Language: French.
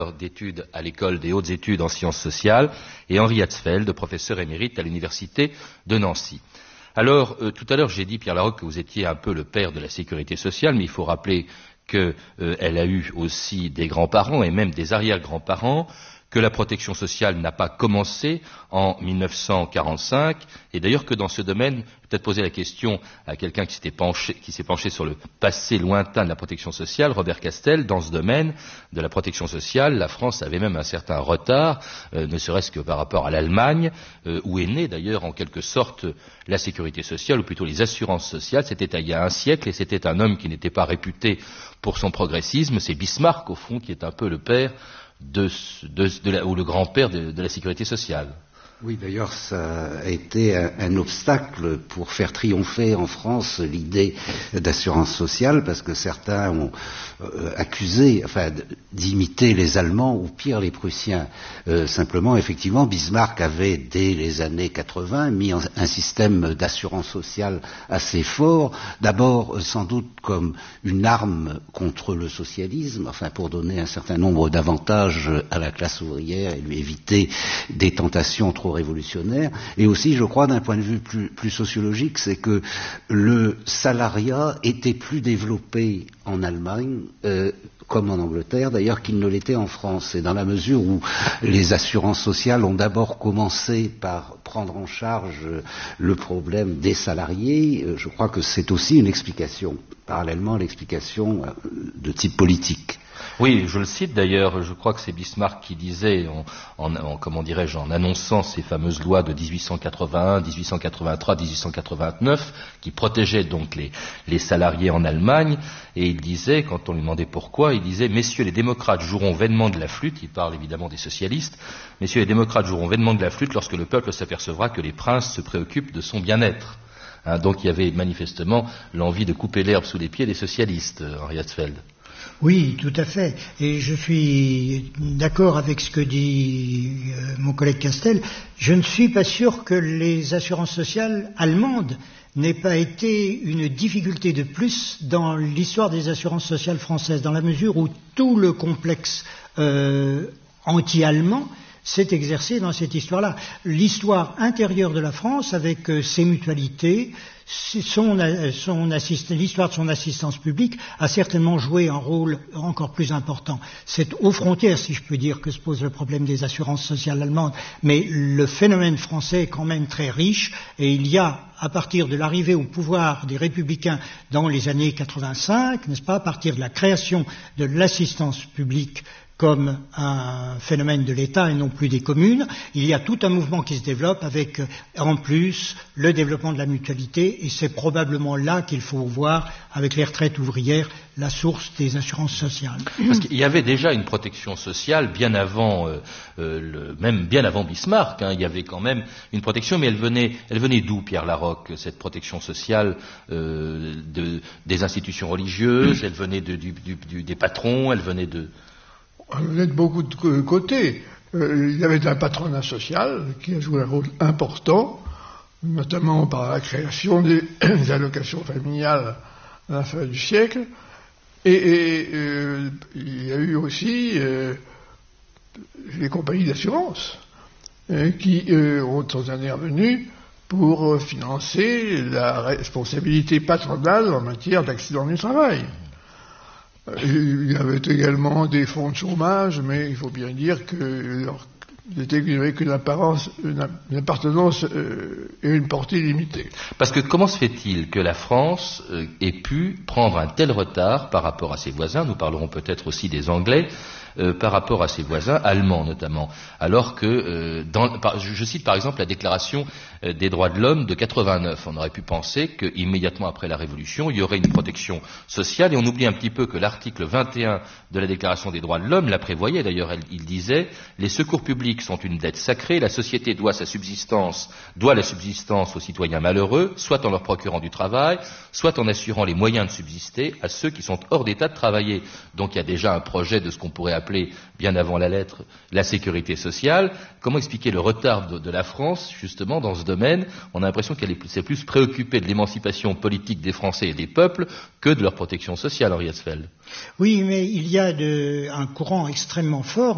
d'études à l'école des hautes études en sciences sociales, et Henri Hatzfeld, professeur émérite à l'université de Nancy. Alors, tout à l'heure, j'ai dit, Pierre Larocque, que vous étiez un peu le père de la sécurité sociale, mais il faut rappeler qu'elle a eu aussi des grands-parents et même des arrière-grands-parents, que la protection sociale n'a pas commencé en 1945, et d'ailleurs que dans ce domaine, peut-être poser la question à quelqu'un qui s'est penché sur le passé lointain de la protection sociale, Robert Castel, dans ce domaine de la protection sociale, la France avait même un certain retard, ne serait-ce que par rapport à l'Allemagne, où est née d'ailleurs en quelque sorte la sécurité sociale, ou plutôt les assurances sociales. C'était il y a un siècle, et c'était un homme qui n'était pas réputé pour son progressisme, c'est Bismarck au fond qui est un peu le père ou le grand-père de la sécurité sociale. Oui, d'ailleurs, ça a été un obstacle pour faire triompher en France l'idée d'assurance sociale, parce que certains ont accusé, d'imiter les Allemands ou pire les Prussiens. Simplement, effectivement, Bismarck avait dès les années 80 mis un système d'assurance sociale assez fort. D'abord, sans doute comme une arme contre le socialisme, pour donner un certain nombre d'avantages à la classe ouvrière et lui éviter des tentations trop révolutionnaire, et aussi, je crois, d'un point de vue plus sociologique, c'est que le salariat était plus développé en Allemagne, comme en Angleterre, d'ailleurs, qu'il ne l'était en France. Et dans la mesure où les assurances sociales ont d'abord commencé par prendre en charge le problème des salariés, je crois que c'est aussi une explication, parallèlement à l'explication de type politique. Oui, je le cite d'ailleurs, je crois que c'est Bismarck qui disait, en annonçant ces fameuses lois de 1881, 1883, 1889, qui protégeaient donc les salariés en Allemagne, et il disait, quand on lui demandait pourquoi, il disait « Messieurs les démocrates joueront vainement de la flûte », il parle évidemment des socialistes, « Messieurs les démocrates joueront vainement de la flûte lorsque le peuple s'apercevra que les princes se préoccupent de son bien-être ». Donc il y avait manifestement l'envie de couper l'herbe sous les pieds des socialistes, Henri Hatzfeld. Oui, tout à fait. Et je suis d'accord avec ce que dit mon collègue Castel. Je ne suis pas sûr que les assurances sociales allemandes n'aient pas été une difficulté de plus dans l'histoire des assurances sociales françaises, dans la mesure où tout le complexe anti-allemand s'est exercé dans cette histoire-là. L'histoire intérieure de la France, avec ses mutualités, l'histoire de son assistance publique a certainement joué un rôle encore plus important. C'est aux frontières, si je peux dire, que se pose le problème des assurances sociales allemandes, mais le phénomène français est quand même très riche, et il y a, à partir de l'arrivée au pouvoir des Républicains dans les années 85, n'est-ce pas, à partir de la création de l'assistance publique comme un phénomène de l'État et non plus des communes, il y a tout un mouvement qui se développe avec, en plus, le développement de la mutualité, et c'est probablement là qu'il faut voir, avec les retraites ouvrières, la source des assurances sociales. Parce qu'il y avait déjà une protection sociale bien avant, même bien avant Bismarck, il y avait quand même une protection, mais elle venait d'où, Pierre Larocque, cette protection sociale des institutions religieuses, elle venait des patrons, elle venait de beaucoup de côtés. Il y avait un patronat social qui a joué un rôle important, notamment par la création des allocations familiales à la fin du siècle. Et il y a eu aussi les compagnies d'assurance qui sont intervenues pour financer la responsabilité patronale en matière d'accident du travail. Il y avait également des fonds de chômage, mais il faut bien dire qu'ils n'avaient qu'une appartenance et une portée limitée. Parce que comment se fait-il que la France ait pu prendre un tel retard par rapport à ses voisins, nous parlerons peut-être aussi des Anglais, par rapport à ses voisins, allemands notamment, alors que, je cite par exemple la déclaration des droits de l'homme de 89, on aurait pu penser qu'immédiatement après la Révolution, il y aurait une protection sociale, et on oublie un petit peu que l'article 21 de la déclaration des droits de l'homme la prévoyait, d'ailleurs il disait « Les secours publics sont une dette sacrée, la société doit la subsistance aux citoyens malheureux, soit en leur procurant du travail, soit en assurant les moyens de subsister à ceux qui sont hors d'état de travailler. » Donc il y a déjà un projet de ce qu'on pourrait appeler, bien avant la lettre, la sécurité sociale. Comment expliquer le retard de la France, justement, dans ce domaine? On a l'impression qu'elle s'est plus préoccupée de l'émancipation politique des Français et des peuples que de leur protection sociale, Henri Hatzfeld. Oui, mais il y a un courant extrêmement fort